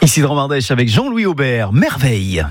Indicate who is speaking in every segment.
Speaker 1: Ici de Romardèche avec Jean-Louis Aubert, Merveille.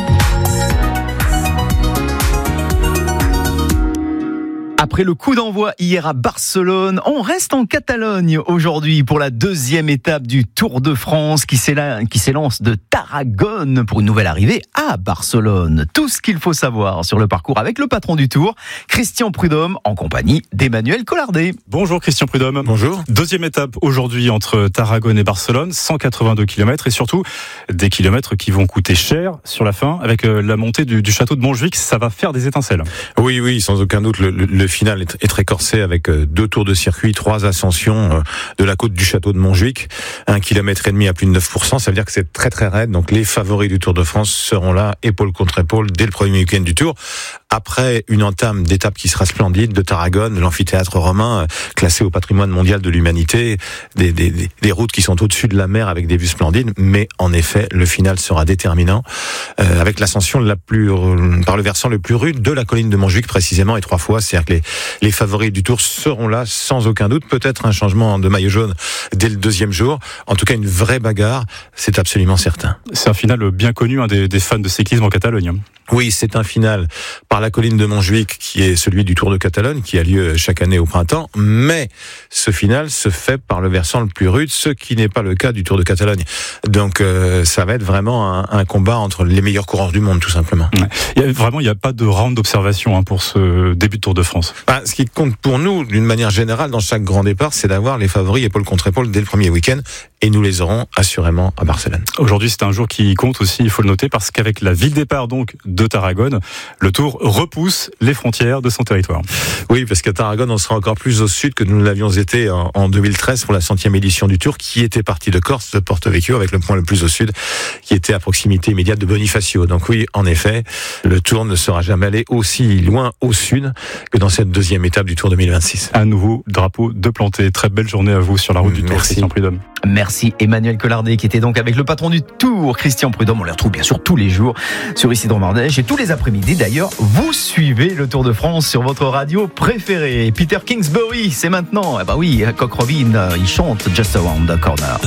Speaker 1: Après le coup d'envoi hier à Barcelone, on reste en Catalogne aujourd'hui pour la deuxième étape du Tour de France qui s'élance de Tarragone pour une nouvelle arrivée à Barcelone. Tout ce qu'il faut savoir sur le parcours avec le patron du Tour, Christian Prudhomme, en compagnie d'Emmanuel Collardet.
Speaker 2: Bonjour Christian Prudhomme.
Speaker 3: Bonjour.
Speaker 2: Deuxième étape aujourd'hui entre Tarragone et Barcelone, 182 km et surtout des kilomètres qui vont coûter cher sur la fin avec la montée du château de Montjuic. Ça va faire des étincelles. Oui,
Speaker 3: sans aucun doute. Le final est très corsé avec 2 tours de circuit, 3 ascensions de la côte du château de Montjuic, 1,5 km à plus de 9%. Ça veut dire que c'est très très raide. Donc les favoris du Tour de France seront là, épaule contre épaule, dès le premier week-end du Tour. Après une entame d'étape qui sera splendide de Tarragone, l'amphithéâtre romain, classé au patrimoine mondial de l'humanité, des routes qui sont au-dessus de la mer avec des vues splendides. Mais en effet, le final sera déterminant, avec l'ascension par le versant le plus rude de la colline de Montjuic précisément, et 3 fois. C'est-à-dire que les favoris du Tour seront là sans aucun doute. Peut-être un changement de maillot jaune dès le deuxième jour. En tout cas, une vraie bagarre, c'est absolument certain.
Speaker 2: C'est un final bien connu des fans de cyclisme en Catalogne.
Speaker 3: Oui, c'est un final par la colline de Montjuic qui est celui du Tour de Catalogne qui a lieu chaque année au printemps, mais ce final se fait par le versant le plus rude, ce qui n'est pas le cas du Tour de Catalogne. Donc ça va être vraiment un combat entre les meilleurs coureurs du monde, tout simplement.
Speaker 2: Ouais. Il n'y a pas de round d'observation pour ce début de Tour de France.
Speaker 3: Ce qui compte pour nous, d'une manière générale, dans chaque grand départ, c'est d'avoir les favoris épaule contre épaule dès le premier week-end, et nous les aurons assurément à Barcelone.
Speaker 2: Aujourd'hui, c'est un jour qui compte aussi, il faut le noter, parce qu'avec la ville départ donc de Tarragone, le Tour repousse les frontières de son territoire.
Speaker 3: Oui, parce qu'à Tarragone, on sera encore plus au sud que nous l'avions été en 2013 pour la 100e édition du Tour, qui était partie de Corse, de Porto Vecchio, avec le point le plus au sud, qui était à proximité immédiate de Bonifacio. Donc oui, en effet, le Tour ne sera jamais allé aussi loin au sud que dans cette deuxième étape du Tour 2026.
Speaker 2: Un nouveau drapeau de planté. Très belle journée à vous sur la route du Tour, Christian Prudhomme.
Speaker 1: Merci Emmanuel Collardet qui était donc avec le patron du Tour, Christian Prudhomme. On les retrouve bien sûr tous les jours sur Ici de Romardèche et tous les après-midi d'ailleurs. Vous suivez le Tour de France sur votre radio préférée. Peter Kingsbury, c'est maintenant. Oui, Coq Robin, il chante Just Around the Corner.